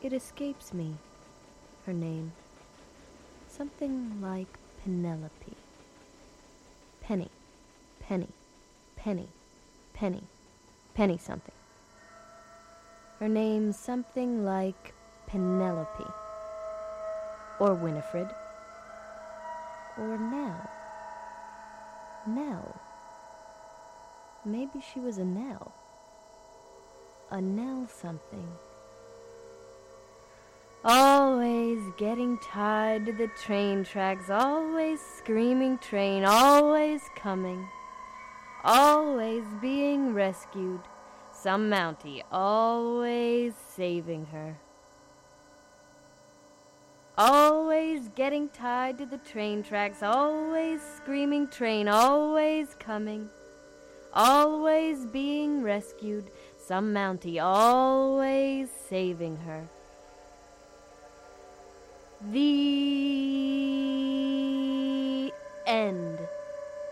It escapes me, her name. Something like Penelope. Penny, Penny, Penny, Penny, Penny something. Her name something like Penelope. Or Winifred. Or Nell. Nell. Maybe she was a Nell. A Nell something. Always getting tied to the train tracks, always screaming train, always coming, always being rescued, some Mountie always saving her. Always getting tied to the train tracks, always screaming train, always coming, always being rescued, some Mountie always saving her. The end.